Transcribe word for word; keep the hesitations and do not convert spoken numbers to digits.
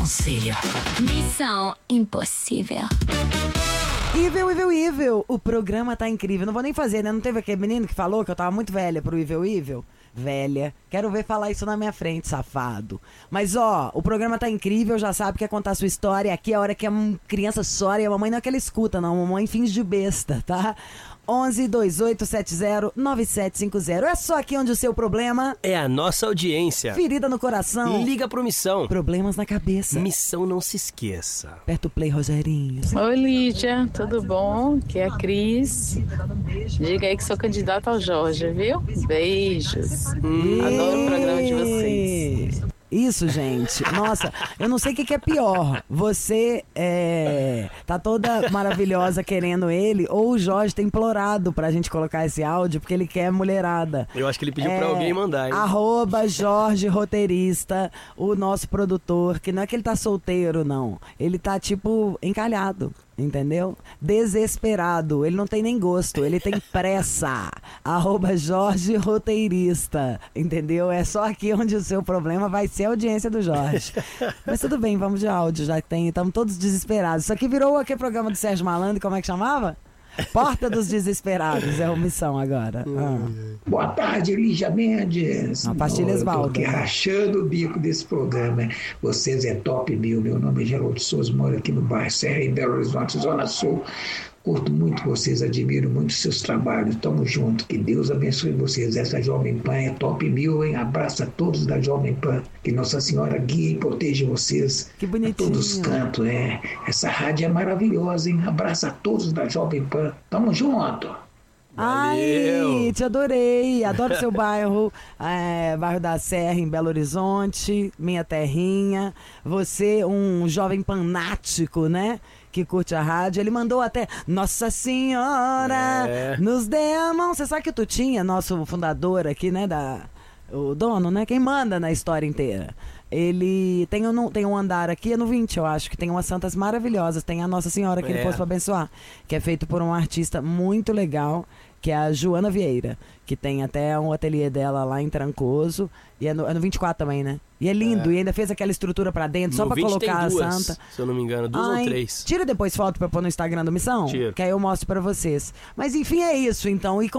conselho. Missão impossível. Evil, Evil, Evil. O programa tá incrível. Não vou nem fazer, né? Não teve aquele menino que falou que eu tava muito velha pro Evil, Evil? Velha. Quero ver falar isso na minha frente, safado. Mas, ó, o programa tá incrível, já sabe que quer contar a sua história. Aqui é a hora que a criança chora e a mamãe não é que ela escuta, não. A mamãe finge de besta, tá? onze, dois oito sete zero, nove sete cinco zero. É só aqui onde o seu problema é a nossa audiência. Ferida no coração. Liga pro Missão. Problemas na cabeça. Missão, não se esqueça. Aperta o play, Rogerinho. Oi, Lídia. Tudo bom? Aqui é a Cris. Diga aí que sou candidata ao Jorge, viu? Beijos. Hum. Adoro o programa de vocês. Isso, gente. Nossa, eu não sei o que, que é pior. Você é, tá toda maravilhosa querendo ele, ou o Jorge tem implorado pra gente colocar esse áudio porque ele quer mulherada. Eu acho que ele pediu é, pra alguém mandar, hein? Arroba Jorge Roteirista, o nosso produtor, que não é que ele tá solteiro, não. Ele tá, tipo, encalhado. Entendeu? Desesperado. Ele não tem nem gosto, ele tem pressa. Arroba Jorge Roteirista. Entendeu? É só aqui onde o seu problema vai ser a audiência do Jorge. Mas tudo bem, vamos de áudio. Já tem, estamos todos desesperados. Isso aqui virou aquele programa do Sérgio Malandro, como é que chamava? Porta dos Desesperados, é a omissão agora. Ah. Boa tarde, Lígia Mendes. A pastilha Esvaldo. Eu tô aqui rachando o bico desse programa. Vocês é top mil. Meu nome é Geraldo Souza, moro aqui no bairro Serra, em Belo Horizonte, Zona Sul. Curto muito vocês, admiro muito seus trabalhos. Tamo junto, que Deus abençoe vocês. Essa Jovem Pan é top mil, hein? Abraço a todos da Jovem Pan. Que Nossa Senhora guie e proteja vocês. Que bonitinho. A todos os cantos, é. Essa rádio é maravilhosa, hein? Abraço a todos da Jovem Pan. Tamo junto. Ai, te adorei. Adoro seu bairro, é, bairro da Serra, em Belo Horizonte, minha terrinha. Você, um jovem fanático, né? Que curte a rádio. Ele mandou até Nossa Senhora, é. nos dê a mão. Você sabe que o Tutinha, nosso fundador aqui, né? Da, o dono, né? Quem manda na história inteira. Ele tem um, tem um andar aqui, é no vinte, eu acho, que tem umas santas maravilhosas. Tem a Nossa Senhora que é. ele pôs pra abençoar, que é feito por um artista muito legal, que é a Joana Vieira, que tem até um ateliê dela lá em Trancoso. E é no, é no vinte e quatro também, né? E é lindo, é. e ainda fez aquela estrutura pra dentro, no só pra colocar a duas, santa. Se eu não me engano, duas Ai, ou três. Tira depois foto pra pôr no Instagram do Missão, Tiro. que aí eu mostro pra vocês. Mas enfim, é isso então. E